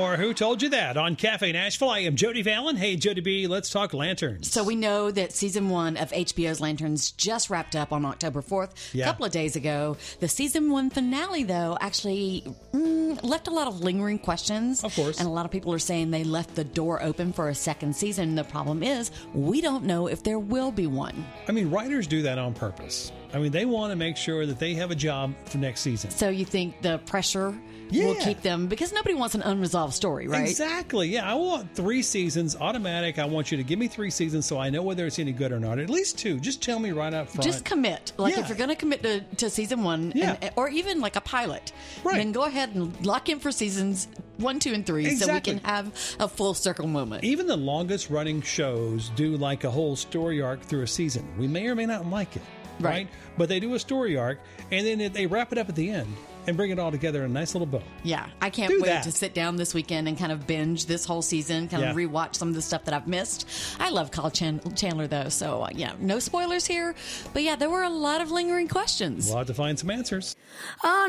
more Who Told You That on Cafe Nashville. I am Jody Fallon. Hey, Jody B, let's talk Lanterns. So we know that season 1 of HBO's Lanterns just wrapped up on October 4th, a couple of days ago. The season 1 finale, though, actually left a lot of lingering questions. Of course. And a lot of people are saying they left the door open for a second season. The problem is we don't know if there will be one. I mean, writers do that on purpose. I mean, they want to make sure that they have a job for next season. So you think the pressure will keep them, because nobody wants an unresolved story, right? Exactly. Yeah, I want 3 seasons, automatic. I want you to give me 3 seasons so I know whether it's any good or not. At least 2. Just tell me right up front. Just commit. If you're going to commit to season 1, or even like a pilot, then go ahead and lock in for seasons 1, 2, and 3 so we can have a full circle moment. Even the longest running shows do like a whole story arc through a season. We may or may not like it. Right? But they do a story arc, and then they wrap it up at the end and bring it all together in a nice little bow. Yeah, I can't wait to sit down this weekend and kind of binge this whole season, kind of rewatch some of the stuff that I've missed. I love Kyle Chandler, though, so no spoilers here. But yeah, there were a lot of lingering questions. We'll have to find some answers.